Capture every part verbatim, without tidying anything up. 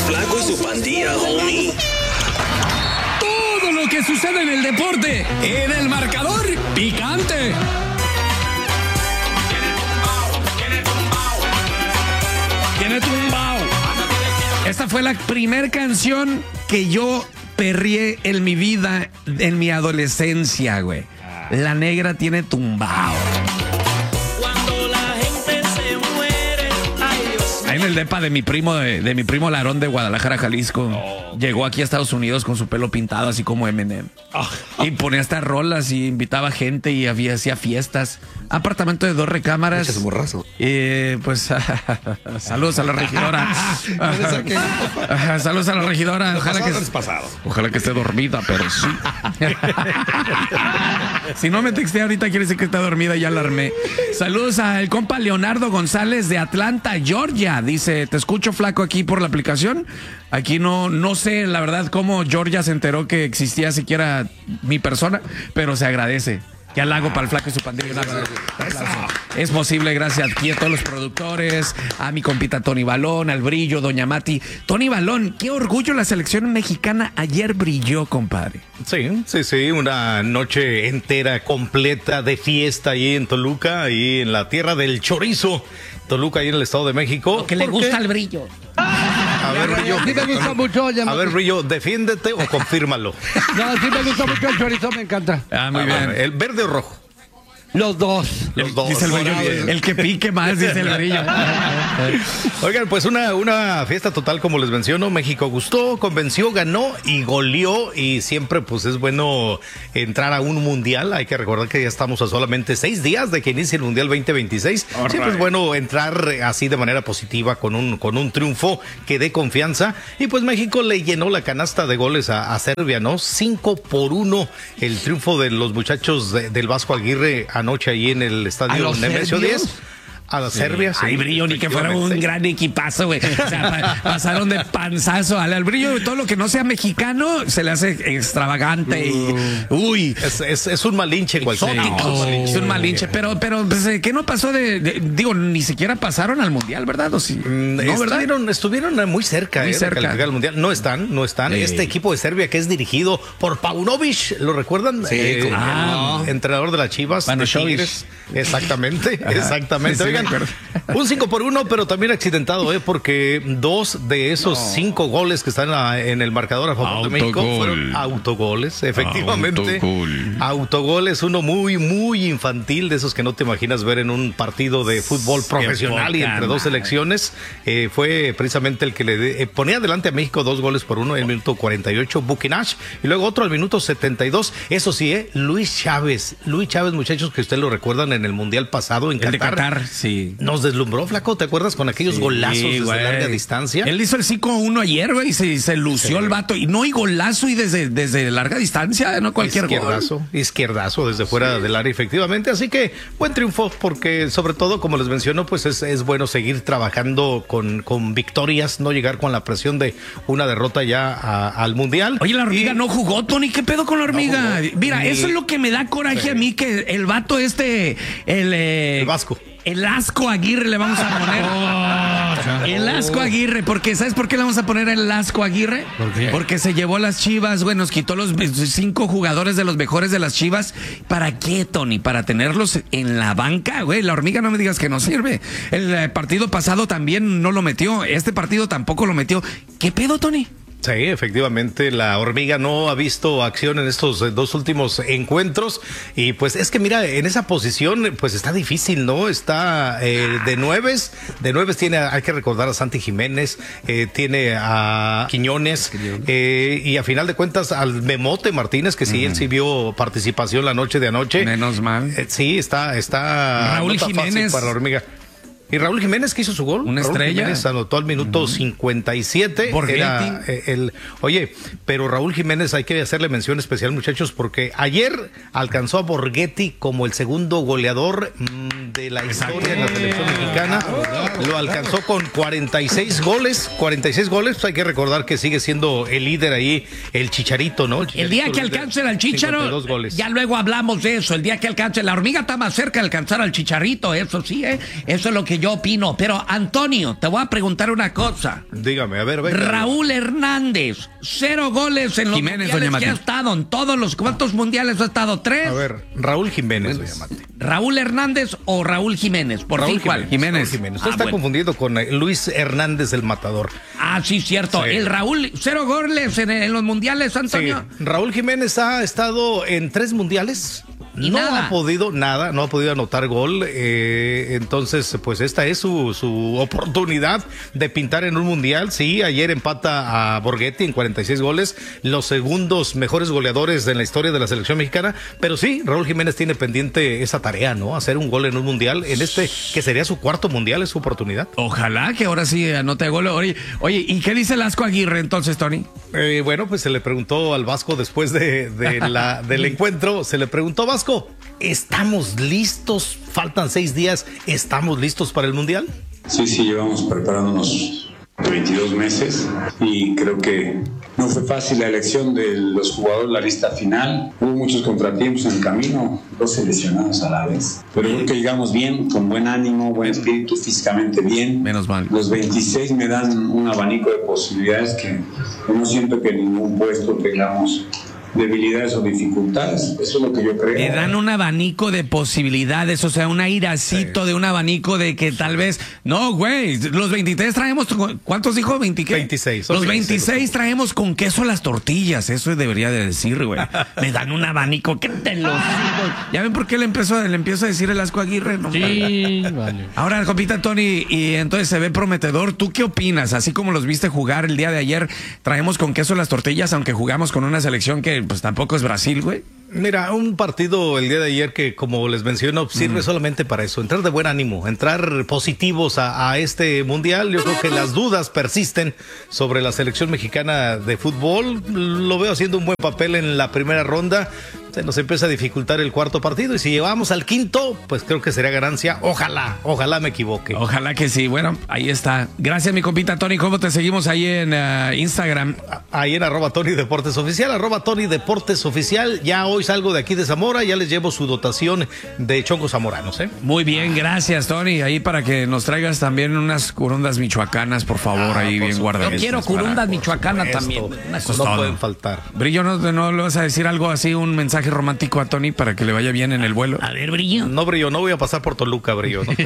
Flaco y su pandilla, homie. Todo lo que sucede en el deporte, en el marcador picante. Tiene tumbao. Esta fue la primer canción que yo perrié en mi vida, en mi adolescencia, güey. La Negra tiene tumbao. Cuando la gente se muere, ay Dios mío. Ahí en el depa de mi primo, de, de mi primo Larón de Guadalajara, Jalisco. Oh. Llegó aquí a Estados Unidos con su pelo pintado así como Eminem. Oh. Y ponía estas rolas y invitaba gente y había, hacía fiestas. Apartamento de dos recámaras. Echas borrazo. Y pues saludos a la regidora. Saludos a la regidora. Ojalá que, ojalá que esté dormida, pero sí. Si no me texté ahorita, quiere decir que está dormida, ya la armé. Saludos al compa Leonardo González de Atlanta, Georgia. Dice, te escucho, Flaco, aquí por la aplicación. Aquí no, no sé, la verdad, cómo Georgia se enteró que existía siquiera mi persona, pero se agradece. Ya la hago para el Flaco y su pandilla. Un aplauso. Es posible, gracias aquí a todos los productores, a mi compita Tony Balón, al Brillo, Doña Mati. Tony Balón, qué orgullo, la selección mexicana ayer brilló, compadre. Sí, sí, sí, una noche entera, completa de fiesta ahí en Toluca, ahí en la tierra del chorizo. Toluca, ahí en el Estado de México. Lo que le gusta al Brillo. A ver, Brillo. Sí me gusta mucho. Ya a ver, Brillo, defiéndete o confírmalo. No, sí me gusta mucho el chorizo, me encanta. Ah, muy ah, bien. ¿El verde o rojo? Los dos. Los dos. Dice el, brillo, el que pique más, dice el Brillo. Oigan, pues una, una fiesta total, como les menciono. México gustó, convenció, ganó y goleó. Y siempre pues es bueno entrar a un mundial. Hay que recordar que ya estamos a solamente seis días de que inicie el mundial veinte veintiséis. All siempre right. Es bueno entrar así de manera positiva con un, con un triunfo que dé confianza. Y pues México le llenó la canasta de goles a, a Serbia, ¿no? Cinco por uno el triunfo de los muchachos de, del Vasco Aguirre a noche ahí en el estadio Nemesio diez. A la sí. Serbia, sí. Ay, Brillo, ni que fuera un gran equipazo, güey. O sea, pa pasaron de panzazo al, al Brillo. Todo lo que no sea mexicano se le hace extravagante. Uh, y, uy. Es, es, es un malinche cualquier. No, es un malinche. Pero, pero pues, ¿qué no pasó de, de. Digo, ni siquiera pasaron al mundial, ¿verdad? ¿O sí? Mm, no, estuvieron, estuvieron muy cerca, muy eh, cerca. de calificar al mundial. No están, no están. Sí. Este equipo de Serbia que es dirigido por Paunovic, ¿lo recuerdan? Sí, eh, ah, el entrenador de las Chivas. De Tigres. Exactamente, exactamente. Sí, Oigan, un cinco por uno, pero también accidentado, ¿eh? Porque dos de esos no. cinco goles que están a, en el marcador a favor Autogol. de México fueron autogoles, efectivamente. Autogol. Autogoles, uno muy, muy infantil, de esos que no te imaginas ver en un partido de fútbol profesional y entre dos selecciones. Eh, fue precisamente el que le de, eh, ponía adelante a México dos goles por uno en el minuto cuarenta y ocho, Buquinash, y luego otro al minuto setenta y dos. Eso sí, ¿eh? Luis Chávez. Luis Chávez, muchachos, que ustedes lo recuerdan en el mundial pasado en el Qatar. De Qatar, sí. Nos deslumbró, Flaco, ¿te acuerdas? Con aquellos sí, golazos desde güey. larga distancia. Él hizo el cinco uno ayer, güey, y se, se lució sí. el vato. Y no hay golazo y desde, desde larga distancia, no cualquier izquierdazo, gol. Izquierdazo desde fuera sí. del área, efectivamente. Así que buen triunfo, porque sobre todo, como les menciono, pues es, es bueno seguir trabajando con, con victorias, no llegar con la presión de una derrota ya a, al mundial. Oye, la hormiga y... no jugó, Tony, ¿qué pedo con la hormiga? No Mira, Ni... eso es lo que me da coraje sí. a mí, que el vato este, el... Eh... el Vasco. El Asco Aguirre le vamos a poner. Oh, el Asco Aguirre, porque ¿sabes por qué le vamos a poner el Asco Aguirre? ¿Por qué? Porque se llevó las Chivas, güey, nos quitó los cinco jugadores de los mejores de las Chivas. ¿Para qué, Tony? Para tenerlos en la banca, güey. La hormiga, no me digas que no sirve. El eh, partido pasado también no lo metió. Este partido tampoco lo metió. ¿Qué pedo, Tony? Sí, efectivamente, la hormiga no ha visto acción en estos dos últimos encuentros y pues es que mira, en esa posición pues está difícil, ¿no? Está eh, de nueves, de nueves tiene, hay que recordar a Santi Jiménez, eh, tiene a Quiñones eh, y a final de cuentas al Memote Martínez, que sí, uh-huh. él sí vio participación la noche de anoche. Menos mal. Eh, sí, está, está Raúl no Jiménez para la hormiga. Y Raúl Jiménez, que hizo su gol. Una Raúl estrella. Jiménez anotó al minuto uh-huh. cincuenta y siete. Era, eh, el, oye, pero Raúl Jiménez hay que hacerle mención especial, muchachos, porque ayer alcanzó a Borghetti como el segundo goleador mmm, de la historia en la selección mexicana. Lo alcanzó con cuarenta y seis goles. cuarenta y seis goles. Pues hay que recordar que sigue siendo el líder ahí, el Chicharito, ¿no? El, Chicharito, el día que alcance al Chicharo, ya luego hablamos de eso. El día que alcance, la hormiga está más cerca de alcanzar al Chicharito, eso sí, ¿eh? Eso es lo que que yo opino, pero Antonio, te voy a preguntar una cosa. Dígame, a ver, venga. Raúl Hernández, cero goles en los Jiménez, mundiales doña que ha Mati. estado, en todos los, ¿cuántos mundiales ha estado? ¿Tres? A ver, Raúl Jiménez, doña Mati. ¿Raúl Hernández o Raúl Jiménez? Por Raúl fin, ¿cuál? Jiménez. Raúl Jiménez. Usted Ah, está bueno. confundido con eh, Luis Hernández el Matador. Ah, sí, cierto. Sí. El Raúl, cero goles en, en los mundiales, Sí, Antonio. Raúl Jiménez ha estado en tres mundiales. Y no nada. ha podido nada, no ha podido anotar gol. eh, entonces, pues esta es su, su oportunidad de pintar en un mundial. Sí, ayer empata a Borghetti en cuarenta y seis goles, los segundos mejores goleadores en la historia de la selección mexicana. Pero sí, Raúl Jiménez tiene pendiente esa tarea, ¿no? Hacer un gol en un mundial, en este que sería su cuarto mundial, es su oportunidad. Ojalá que ahora sí anote gol. Oye, oye, ¿y qué dice Lasco Aguirre entonces, Tony? Eh, bueno, pues se le preguntó al Vasco después de, de la, del encuentro, se le preguntó, Vasco, ¿estamos listos? Faltan seis días, ¿estamos listos para el Mundial? Sí, sí, llevamos preparándonos veintidós meses y creo que no fue fácil la elección de los jugadores, la lista final. Hubo muchos contratiempos en el camino, dos seleccionados a la vez. Pero creo que llegamos bien, con buen ánimo, buen espíritu, físicamente bien. Menos mal. Los veintiséis me dan un abanico de posibilidades que no siento que en ningún puesto tengamos debilidades o dificultades. Eso es lo que yo creo. Le dan un abanico de posibilidades, o sea, un airacito Sí. de un abanico de que tal vez... No, güey, los veintitrés traemos... ¿Cuántos dijo? ¿veinte qué? veintiséis, son Los veintiséis. veintiséis traemos con queso las tortillas, eso debería de decir, güey. Me dan un abanico, ¿qué te lo digo? ¿Ya ven por qué le empiezo, le empiezo a decir el Asco Aguirre? No, Sí, vale. Ahora, compita Tony, y entonces se ve prometedor. ¿Tú qué opinas? Así como los viste jugar el día de ayer, traemos con queso las tortillas, aunque jugamos con una selección que pues tampoco es Brasil, güey. Mira, un partido el día de ayer que, como les menciono, sirve solamente para eso, entrar de buen ánimo, entrar positivos a, a este mundial. Yo creo que las dudas persisten sobre la selección mexicana de fútbol. Lo veo haciendo un buen papel en la primera ronda. Se nos empieza a dificultar el cuarto partido y si llegamos al quinto, pues creo que sería ganancia. Ojalá, ojalá me equivoque. Ojalá que sí. Bueno, ahí está. Gracias, mi compita Tony. ¿Cómo te seguimos ahí en uh, Instagram? Ahí en arroba Tony Deportes Oficial, arroba Tony Deportes Oficial. Ya hoy salgo de aquí de Zamora, ya les llevo su dotación de chongos zamoranos, ¿eh? Muy bien, gracias, Tony. Ahí para que nos traigas también unas curundas michoacanas, por favor, Ah, ahí por bien supuesto. guardadas. Yo quiero curundas michoacanas también. Esto, es no todo. pueden faltar. Brillo, ¿no, ¿no le vas a decir algo así, un mensaje romántico a Tony para que le vaya bien en el vuelo? A ver, Brillo. No, Brillo, no voy a pasar por Toluca, Brillo. ¿no?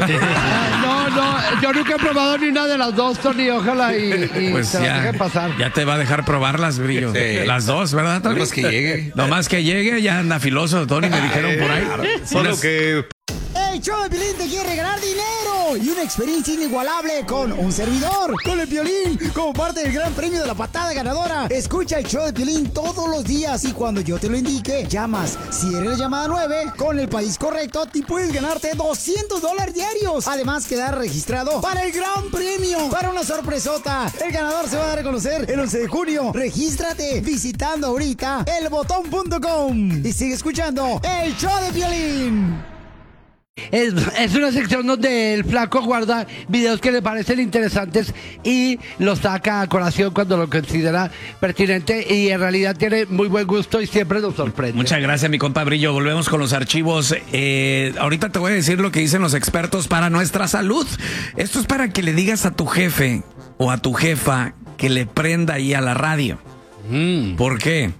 No, no, yo nunca he probado ni una de las dos, Tony. Ojalá y, y Pues se las ya, dejen pasar. ya te va a dejar probarlas, Brillo. Sí. Las dos, ¿verdad, Tony? Nomás que llegue. Nomás que llegue, ya anda filoso, Tony, me dijeron por ahí. Solo Unas- que El show de Piolín te quiere regalar dinero y una experiencia inigualable con un servidor, con el Piolín, como parte del gran premio de la patada ganadora. Escucha el show de Piolín todos los días y cuando yo te lo indique, llamas. Si eres la llamada nueve, con el país correcto, te puedes ganarte doscientos dólares diarios. Además, quedar registrado para el gran premio, para una sorpresota. El ganador se va a dar a conocer el once de junio. Regístrate visitando ahorita el botón punto com y sigue escuchando el show de Piolín. Es, es una sección donde el flaco guarda videos que le parecen interesantes y los saca a colación cuando lo considera pertinente y en realidad tiene muy buen gusto y siempre nos sorprende. Muchas gracias, mi compa Brillo. Volvemos con los archivos. Eh, ahorita te voy a decir lo que dicen los expertos para nuestra salud. Esto es para que le digas a tu jefe o a tu jefa que le prenda ahí a la radio. Mm. ¿Por qué?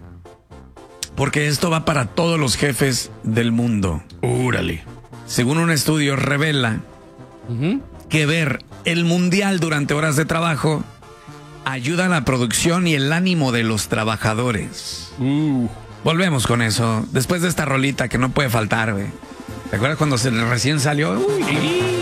Porque esto va para todos los jefes del mundo. Úrale. Según un estudio revela Ujú. que ver el mundial durante horas de trabajo ayuda a la producción y el ánimo de los trabajadores. Uh. Volvemos con eso. Después de esta rolita que no puede faltar, güey. ¿Te acuerdas cuando se recién salió? Uy,